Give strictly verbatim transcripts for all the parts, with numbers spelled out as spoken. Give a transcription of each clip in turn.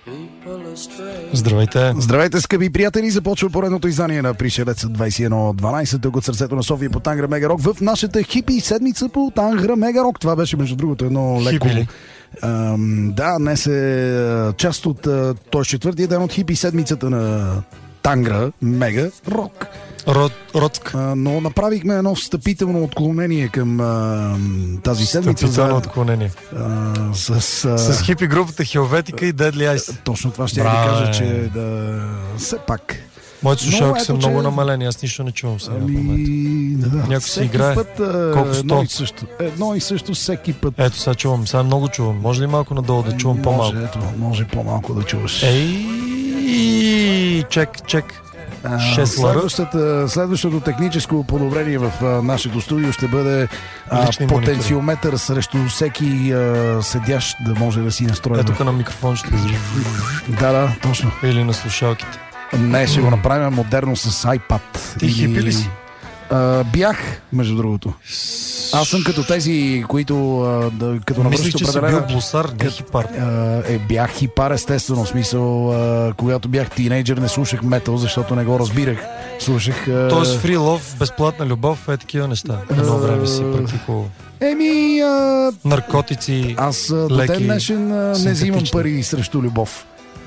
Здравейте! Здравейте, скъпи приятели! Започва поредното издание на Пришелец двайсет и едно дванайсет, тук от сърцето на София по Тангра Мега Рок в нашата хипи седмица по Тангра Мега Рок. Това беше, между другото, едно леко... Ам, да, днес е част от... Той е четвъртия ден от хипи седмицата на Тангра Мега Рок. Род, Родск. А, но направихме едно встъпително отклонение към а, тази седмица. Встъпително отклонение. А, с, а... с хипи групата Хелветика и Deadly Eyes. Точно това ще я ви кажа, че да... все пак... Моите слушалки са много че... намалени, аз нищо не чувам сега. Ами... Да, някой си играе. Път, а, колко сто? Едно и също. Едно и също всеки път. Ето сега чувам, сега много чувам. Може ли малко надолу да чувам може, по-малко? Ето, може по-малко да чуваш. Ей, чек, чек. Следващото, следващото техническо подобрение в а, нашето студио ще бъде а, потенциометър срещу всеки а, седящ да може да си настрои. Ето тук на микрофон ще изрежим. Да, да, точно. Или на слушалките. Не, ще го направим модерно с iPad. Ти или... хипи ли си? А, бях, между другото. Аз съм като тези, които а, да, като мислих, че си бил блусар, не хипар. А, е, бях хипар, естествено. В смисъл, а, когато бях тинейджър, не слушах метал, защото не го разбирах. Слушах... А... Тоест фри лов, безплатна любов, е такива неща. Едно време си практикувал. Еми... А... наркотици, аз а, до ден днешен а, не взимам пари срещу любов.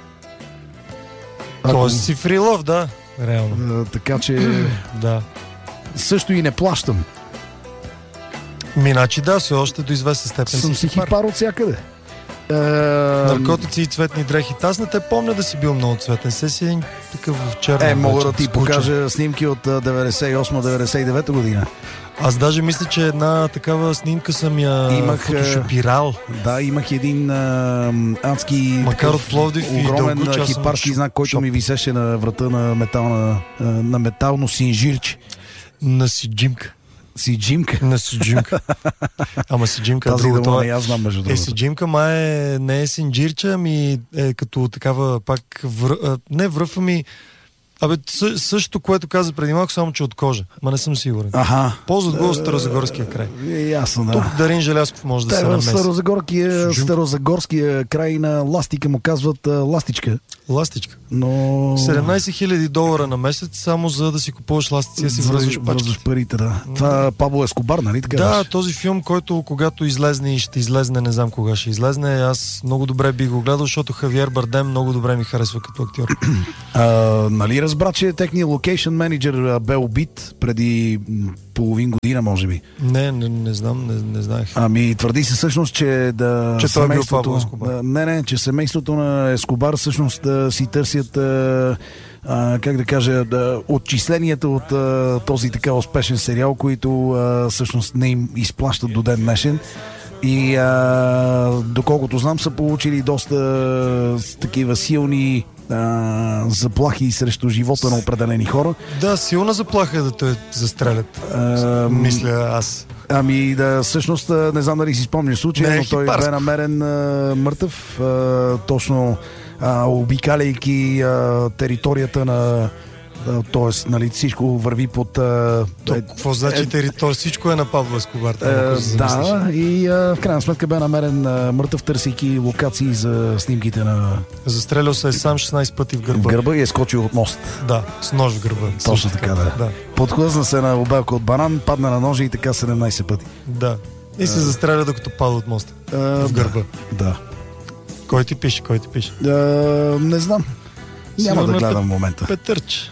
Тоест си фри лов, да. Реално. А, така че... да. Също и не плащам. Миначи да, все още до известен степен съм си хипар от всякъде. Е... Наркотици и цветни дрехи. Аз не те помня да си бил много цветен. Се си един такъв в черно. Е, мога да ти покажа снимки от деветдесет и осма деветдесет и девета година. Аз даже мисля, че една такава снимка съм я имах, фотошопирал. Да, имах един а, адски макар от Пловдив огромен дълго, хипарски знак, който шоп. Ми висеше на врата на, метална, на метално синжирче. На сиджимка. Сиджимка? На сиджимка. Ама сиджимка тази е друго. Това не я знам, между другото. Е, сиджимка май е, не е синджирче, ами е като такава пак вър... не връв, ами Абе, същото, което каза преди малко, само че от кожа. Ма не съм сигурен. Аха. Ползват го от Старозагорския край. Е, ясно, да. Тук Дарин Желязков може да Те, се намеси. Старозагорския, Старозагорския край на ластика му казват а, ластичка. Ластичка. Но... седемнайсет хиляди долара на месец, само за да си купуваш ластици и си връзваш пачките. парите, да. Това Пабло Ескобар, нали така? Да, беше? Този филм, който когато излезне и ще излезне, не знам кога ще излезне, аз много добре би го гледал, защото Хавиер Бардем много добре ми харесва като актьор. А, нали разбра, че техният локейшн менеджер бе убит преди половин година, може би? Не, не, не знам, не, не знаех. Ами твърди се всъщност, че да... Че той е бил Пабло Ескобар. Не, не, че семейството на Ескобар всъщност да си търсят а, а, как да кажа, да, отчисленията от а, този така успешен сериал, които а, всъщност не им изплащат до ден днешен. И а, доколкото знам, са получили доста а, такива силни а, заплахи срещу живота на определени хора. Да, силна заплаха е да те застрелят. А, мисля аз. Ами да, всъщност не знам дали си спомня случая, не, но той хипарско. бе намерен а, мъртъв, а, точно а, обикаляйки а, територията на... Т.е. нали, всичко върви под... То, е, какво значи е, територия? Всичко е на Пабло Ескобар. Е, да, и а, в крайна сметка бе намерен а, мъртъв, търсейки локации за снимките на... Застрелял се е сам шестнайсет пъти в гърба. В гърба и е скочил от мост. Да, с нож в гърба. Точно така, да. да. Подхлъзна се на обелка от банан, падна на ножа и така седемнайсет пъти. Да. И се а... застреля докато пада от моста. А, в гърба. Да. да. Кой ти пише? Кой ти пише? А, не знам. Няма Сигурно да гледам в момента. Петърч.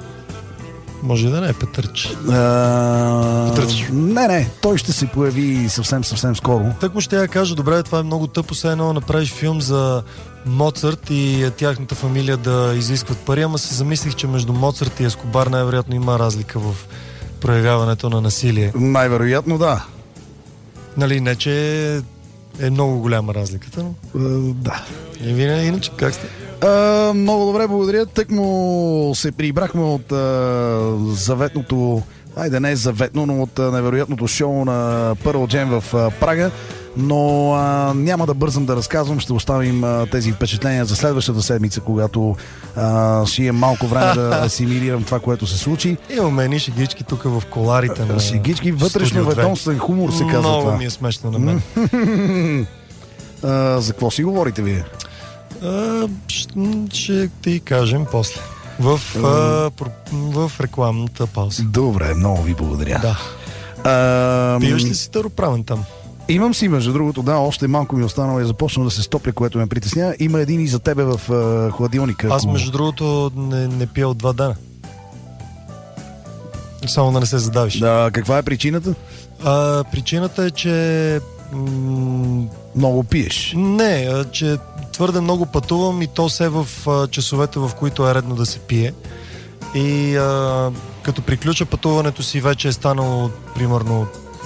Може да не е Петърч. А... Петърч. Не, не, той ще се появи съвсем, съвсем скоро. Так му ще я кажа, добре, това е много тъпо, все едно направиш филм за Моцарт и тяхната фамилия да изискват пари, ама се замислих, че между Моцарт и Ескобар най-вероятно има разлика в проявяването на насилие. Най-вероятно да. Нали, не че е много голяма разликата, но... Uh, да. И вие, иначе, как сте? Uh, много добре, благодаря. Тък му се прибрахме от uh, заветното, айде не е заветно, но от uh, невероятното шоу на Pearl Jam в uh, Прага. Но а, няма да бързам да разказвам, ще оставим а, тези впечатления за следващата седмица, когато а, ще имам малко време да асимилирам това, което се случи. Имаме едни шегички тук в коларите на шегички, вътрешно ведомствен хумор се казва. Много това. ми е смешно на мен. а, за какво си говорите вие? А, ще, ще ти кажем после. В, а, в рекламната пауза. Добре, много ви благодаря. Да. А, Пиваш ли си тароправен там? Имам си, между другото, да, още малко ми останало и започна да се стопля, което ме притеснява. Има един и за тебе в а, хладилника. Аз, между другото, не, не пия от два дена. Само да не се задавиш. Да, каква е причината? А, причината е, че... М- много пиеш. Не, а, че твърде много пътувам и то се в а, часовете, в които е редно да се пие. И а, като приключа пътуването си, вече е станало примерно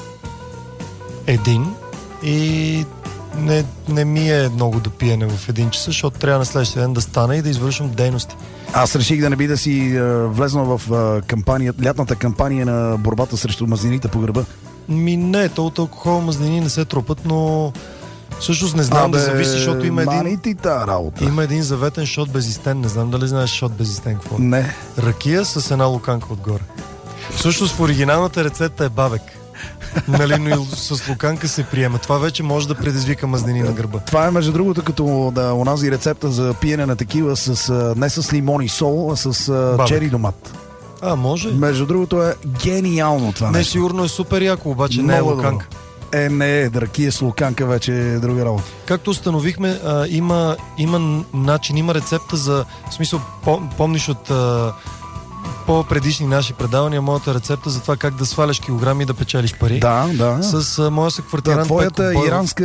един и не, не ми е много да пиене в един час, защото трябва на следващия ден да стана и да извършвам дейности. Аз реших да не би да си а, влезнал в а, кампания, лятната кампания на борбата срещу мазнините по гърба. Ми не, то от алкохол мазнини не се трупат, но всъщност не знам. Абе, да зависи, защото има един, има един заветен шот безистен. Не знам дали знаеш шот безистен какво? Не. Ракия с една луканка отгоре. Всъщност в оригиналната рецепта е бабек. Нали, но и с луканка се приема. Това вече може да предизвика мазнини на гърба. Това е, между другото, като да, онази рецепта за пиене на такива с, не с лимон и сол, а с бабек. Чери домат. А, може. Между другото е гениално това не, нещо. Сигурно е супер яко, обаче много не е луканка. Е, не, ракия с луканка вече е друга работа. Както установихме, а, има, има начин, има рецепта за... В смисъл, помниш от а, по-предишни наши предавания, моята рецепта за това как да сваляш килограми и да печелиш пари. Да, да. С а, моя съквартирант. Да, твоята иранска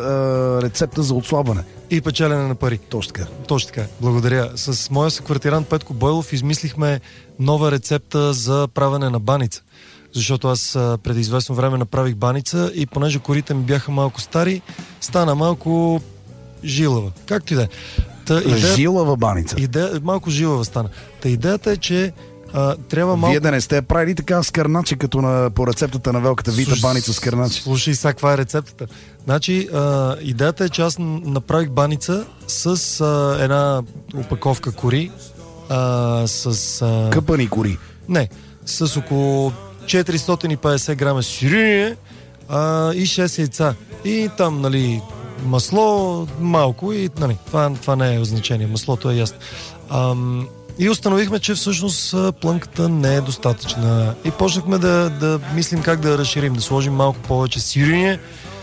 а, рецепта за отслабване. И печелене на пари. Точно така. Точно така. Благодаря. С моя съквартирант Петко Бойлов измислихме нова рецепта за правене на баница. Защото аз а, преди известно време направих баница и понеже корите ми бяха малко стари, стана малко жилава. Както и да е. Идея... Жилава баница. Идея... Малко жилава стана. Та идеята е, че а, трябва малко... Вие да не сте правили така с кърначе, като на, по рецептата на велката вита Слуш... баница с кърначе. Слушай сега, каква е рецептата. Значи, а, идеята е, че аз направих баница с а, една опаковка кори, а, с... А... Къпани кори. Не, с около четиристотин и петдесет грама сирене а, и шест яйца. И там, нали, масло малко и, нали, това, това не е значение. Маслото е ясно. Ам, и установихме, че всъщност плънката не е достатъчна. И почнахме да, да мислим как да я разширим, да сложим малко повече сирене,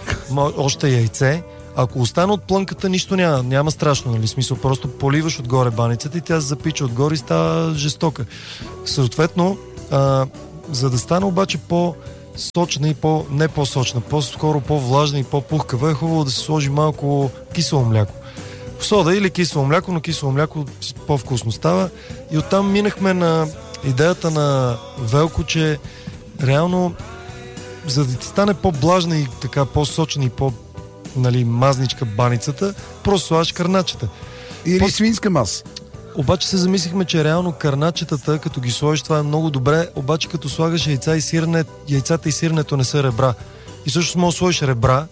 още яйце. Ако остане от плънката, нищо няма, няма страшно, нали? Смисъл, просто поливаш отгоре баницата и тя се запича отгоре и става жестока. Съответно, а, за да стане обаче по-сочна и по, не по-сочна, по-скоро по-влажна и по-пухкава, е хубаво да се сложи малко кисело мляко. Сода или кисело мляко, но кисело мляко по-вкусно става. И оттам минахме на идеята на Велко, че реално, за да ти стане по-влажна и така по-сочна и по- нали, мазничка баницата, просто слагаш кърначета. Или по- свинска маса. Обаче се замислихме, че реално кърначетата, като ги сложиш, това е много добре, обаче като слагаш яйца и сирене, яйцата и сиренето не са ребра. И също можеш да сложиш ребра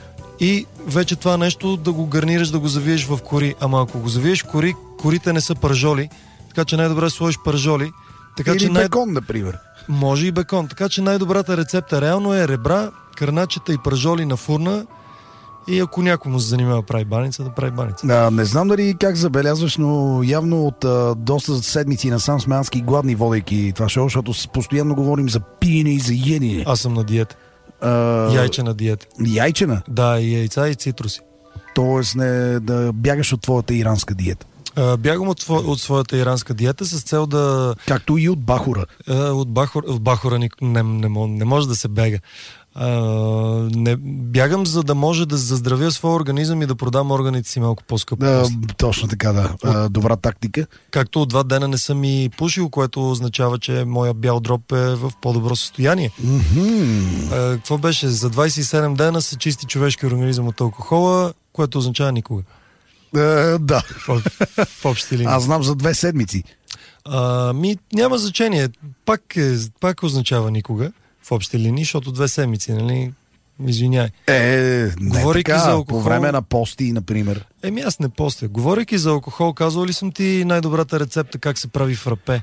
и вече това нещо да го гарнираш, да го завиеш в кори. Ама ако го завиеш в кори, корите не са пържоли, така че най-добре да сложиш пържоли. Така, или че бекон, най- например. Може и бекон. Така че най-добрата рецепта реално е ребра, кърначета и пържоли на фурна. И ако някой му се занимава да прави баница, да прави баница. А, не знам дали как забелязваш, но явно от а, доста седмици насам сме адски гладни, водейки това шоу, защото постоянно говорим за пиене и за ядене. Аз съм на диета. А... Яйчена диета. Яйчена? Да, и яйца и цитруси. Тоест не да бягаш от твоята иранска диета. А, бягам от, от своята иранска диета с цел да... Както и от бахура. А, от, бахур, от бахура не, не, не, не може да се бега. Uh, не, бягам, за да може да заздравя своя организъм и да продам органите си малко по-скъпо. Да, точно така, да. Uh, добра тактика. Както от два дена не съм и пушил, което означава, че моя бял дроб е в по-добро състояние. Mm-hmm. Uh, какво беше? За двадесет и седем дена се чисти човешки организъм от алкохола, което означава никога. Uh, да. В, в общи линии. Аз знам за две седмици. Uh, ми, няма значение. Пак, е, пак означава никога. В общи линии, защото две седмици, нали? Извиняй. Е, не Говорейки така, за алкохол, по време на пости, например. Еми аз не постя. Говорейки за алкохол, казвал ли съм ти най-добрата рецепта как се прави фрапе?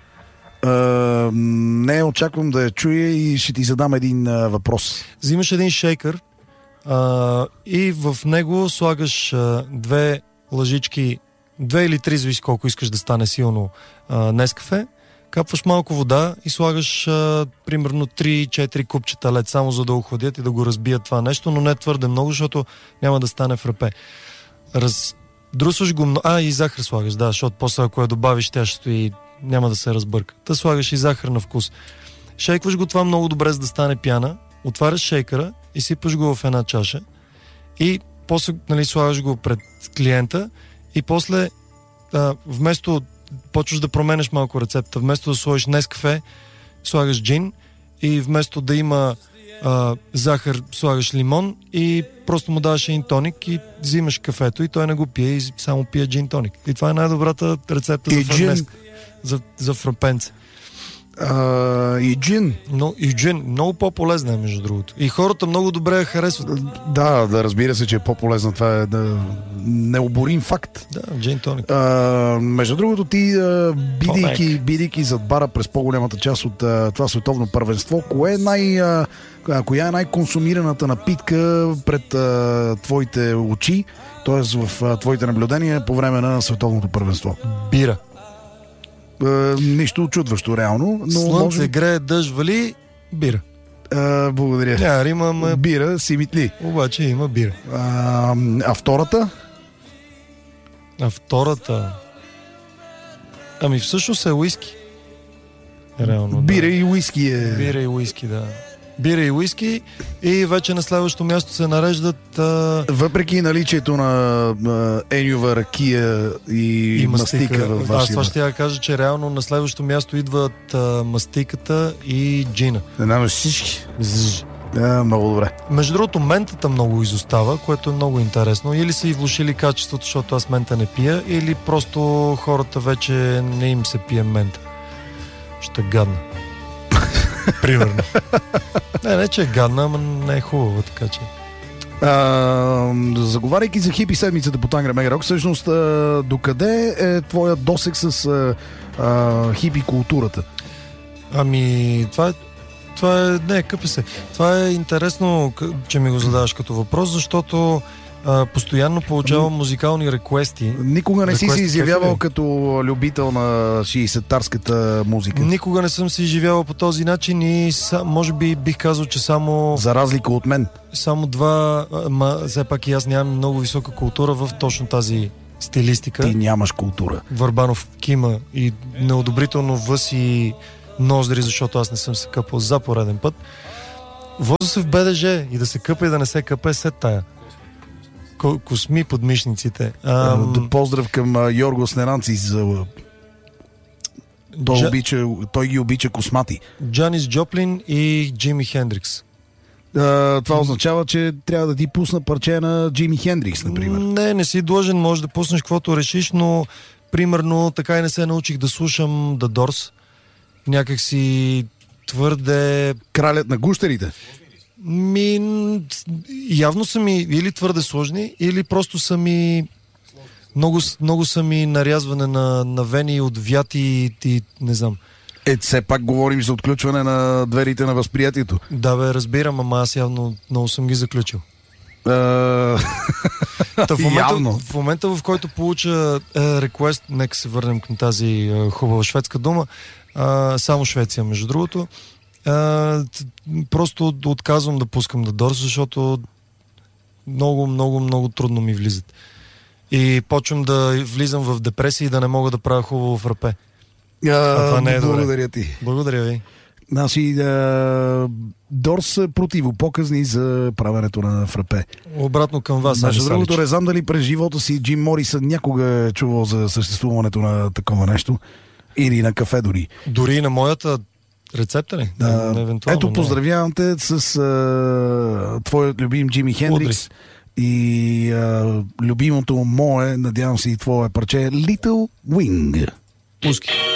Uh, не, очаквам да я чуя и ще ти задам един uh, въпрос. Взимаш един шейкър uh, и в него слагаш uh, две лъжички две или три, зависи колко искаш да стане силно а, Нескафе, капваш малко вода и слагаш а, примерно три-четири купчета лед, само за да охладят и да го разбият това нещо, но не твърде много, защото няма да стане фрапе. Раздрусваш го, а и захар слагаш, да, защото после ако я добавиш, тя ще стои, няма да се разбърка. Та слагаш и захар на вкус. Шейкваш го това много добре, за да стане пяна, отваряш шейкъра и сипаш го в една чаша и после, нали, слагаш го пред клиента и после а, вместо почваш да променеш малко рецепта. Вместо да сложиш Нескафе, слагаш джин и вместо да има а, захар, слагаш лимон и просто му даваш един тоник и взимаш кафето и той не го пие и само пие джин тоник. И това е най-добрата рецепта и за фрапенце. За, за фрапенце. Uh, и джин. Но, и джин. Много по-полезна е, между другото. И хората много добре я харесват. Да, да, разбира се, че е по-полезна. Това е да, необорим факт. Да, джин тоник. Uh, между другото, ти, uh, бидейки, бидейки зад бара през по-голямата част от uh, това световно първенство, кое е най, uh, коя е най-консумираната напитка пред uh, твоите очи, т.е. в uh, твоите наблюдения по време на световното първенство? Бира. Uh, нищо очудващо, реално. Но слънце, може... грее, дъжд, вали, бира. Uh, благодаря. Няма, има... Ма... Бира, си митли. Обаче има бира. Uh, а втората? А втората... Ами всъщност е уиски. Реално, бира да. И уиски е... Бира и уиски, да. Бира и уиски и вече на следващото място се нареждат... А... Въпреки наличието на а, енюва, ракия и, и мастика, мастика във вашия... Аз това ще я кажа, че реално на следващото място идват а, мастиката и джина. Една всички. Да, много добре. Между другото, ментата много изостава, което е много интересно. Или са и влошили качеството, защото аз мента не пия, или просто хората вече не им се пие мента. Ще е гадно. Примерно. Не, не, че е гадна, ама не е хубаво, така че. А, заговаряйки за хипи седмицата по Тангра Мега Рок, всъщност а, докъде е твоя досег с а, а, хипи културата? Ами, това е това е, не, къпе се. Това е интересно, че ми го задаваш като въпрос, защото а, постоянно получавам музикални реквести. Никога не си се изявявал като любител на шейсетарската музика? Никога не съм се изживявал по този начин и са, може би бих казал, че само... За разлика от мен. Само два, ма все пак и аз нямам много висока култура в точно тази стилистика. Ти нямаш култура. Върбанов кима и неодобрително въси ноздри, защото аз не съм се къпал за пореден път. Воза се в БДЖ и да се къпа и да не се къпе след тая. Косми под мишниците. А, да поздрав към Йорго Снеранци за... Той, Джа... обича, той ги обича космати. Джанис Джоплин и Джими Хендрикс. А, това означава, че трябва да ти пусна парче на Джими Хендрикс, например. Не, не си длъжен, можеш да пуснеш каквото решиш, но примерно така и не се научих да слушам The Doors. Някак си твърде... Кралят на гущерите? Ми, явно са ми или твърде сложни, или просто са ми много, много са ми нарязване на, на вени от вяти и, и не знам. Е, все пак говорим за отключване на дверите на възприятието. Да бе, разбирам, ама аз явно много съм ги заключил. Uh... Та, в, момента, в момента, в който получа е, реквест, нека се върнем към тази е, хубава шведска дума, е, само Швеция, между другото, Uh, просто отказвам да пускам The Doors, защото много, много, много трудно ми влизат. И почвам да влизам в депресия и да не мога да правя хубаво в рапе. Uh, а това не е добре. Благодаря ти. Благодаря ви. Значи, uh, Doors са противопоказни за правенето на фрапе. Обратно към вас. Между другото, не знам дали през живота си Джим Морисън някога е чувал за съществуването на такова нещо. Или на кафе дори. Дори на моята рецепта ли? Да, ето, поздравявам те с а, твоят любим Джими Хендрикс и а, любимото мое, надявам се и твое парче, Little Wing. Пуски.